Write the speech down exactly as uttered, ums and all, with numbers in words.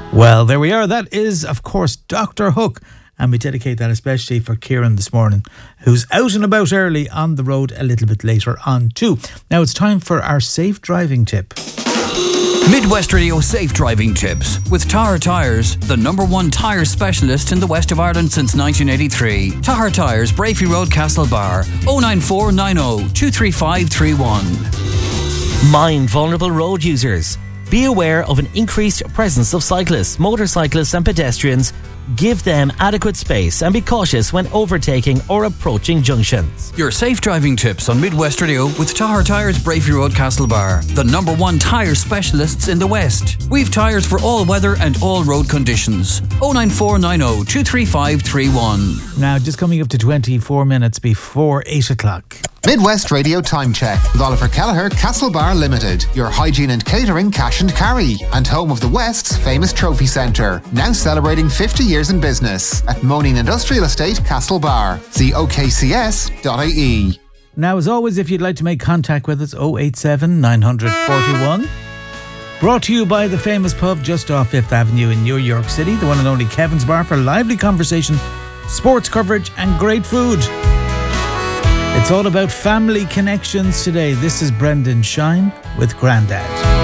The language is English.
Well, there we are. That is, of course, Doctor Hook. And we dedicate that especially for Kieran this morning, who's out and about early on the road a little bit later on too. Now it's time for our safe driving tip. Midwest Radio Safe Driving Tips with Tahar Tyres, the number one tyre specialist in the west of Ireland since nineteen eighty-three. Tahar Tyres, Brafey Road, Castlebar, oh nine four nine oh two three five three one. Mind vulnerable road users. Be aware of an increased presence of cyclists, motorcyclists and pedestrians. Give them adequate space and be cautious when overtaking or approaching junctions. Your safe driving tips on Midwest Radio with Tahar Tyres, Brafey Road, Castlebar, the number one tyre specialists in the West. We've tyres for all weather and all road conditions. oh nine four nine oh two three five three one. Now, just coming up to twenty-four minutes before eight o'clock. Midwest Radio Time Check with Oliver Kelleher, Castlebar Limited, your hygiene and catering cash and carry, and home of the West's famous trophy centre, now celebrating fifty years in business at Moaning Industrial Estate, Castlebar. See o k c s dot i e. Now, as always, if you'd like to make contact with us, oh eight seven nine four one. Brought to you by the famous pub just off Fifth Avenue in New York City, the one and only Kevin's Bar, for lively conversation, sports coverage and great food. It's all about family connections today. This is Brendan Shine with Grandad.